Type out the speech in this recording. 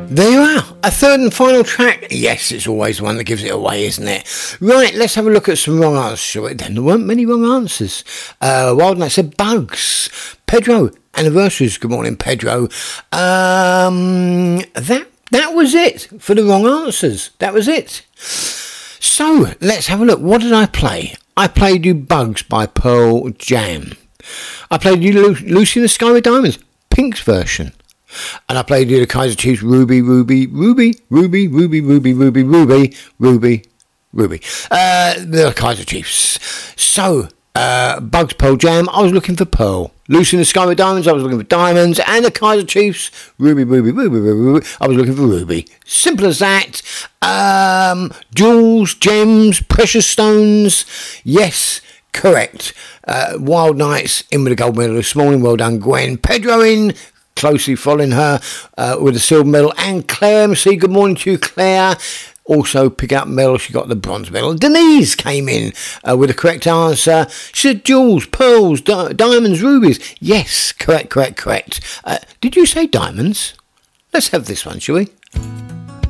There you are, a third and final track. Yes, it's always the one that gives it away, isn't it? Right, let's have a look at some wrong answers, shall we? There weren't many wrong answers. Wild Night said Bugs. Pedro, anniversaries, good morning, Pedro. That was it for the wrong answers. That was it. So, let's have a look. What did I play? I played you Bugs by Pearl Jam. I played you Lucy in the Sky with Diamonds, Pink's version. And I played you the Kaiser Chiefs Ruby, Ruby, Ruby, Ruby, Ruby, Ruby, Ruby, Ruby, Ruby, Ruby. The Kaiser Chiefs. So, Bugs, Pearl Jam, I was looking for Pearl. Lucy in the Sky with Diamonds, I was looking for Diamonds. And the Kaiser Chiefs, Ruby, Ruby, Ruby, Ruby, Ruby, I was looking for Ruby. Simple as that. Jewels, gems, precious stones. Yes, correct. Wild Nights in with the gold medal this morning. Well done, Gwen. Pedro in, closely following her with the silver medal. And Claire MC, good morning to you, Claire. Also pick up medal, she got the bronze medal. Denise came in with the correct answer. She said jewels, pearls, diamonds, rubies. Yes, correct. Did you say diamonds? Let's have this one, shall we?